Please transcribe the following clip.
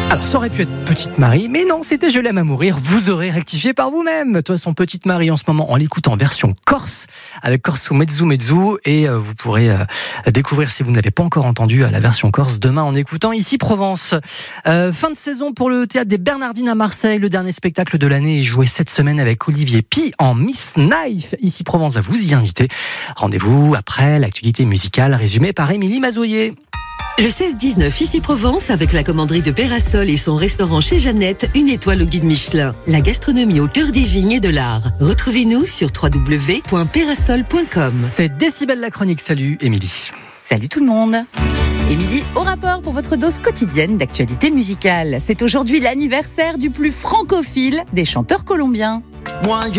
Alors, ça aurait pu être Petite Marie, mais non, c'était Je l'aime à mourir. Vous aurez rectifié par vous-même. De toute façon, Petite Marie, en ce moment, on l'écoute en version corse, avec Corso Mezzu Mezzu, et vous pourrez découvrir, si vous n'avez pas encore entendu, la version corse demain en écoutant Ici Provence. Fin de saison pour le Théâtre des Bernardines à Marseille. Le dernier spectacle de l'année est joué cette semaine avec Olivier Pi en Miss Knife. Ici Provence va vous y inviter. Rendez-vous après l'actualité musicale résumée par Émilie Mazoyer. Le 16-19 Ici Provence avec la commanderie de Pérasol et son restaurant chez Jeannette, une étoile au guide Michelin. La gastronomie au cœur des vignes et de l'art. Retrouvez-nous sur www.perasol.com. C'est Décibel la chronique. Salut Émilie. Salut tout le monde. Émilie, au rapport pour votre dose quotidienne d'actualité musicale. C'est aujourd'hui l'anniversaire du plus francophile des chanteurs colombiens.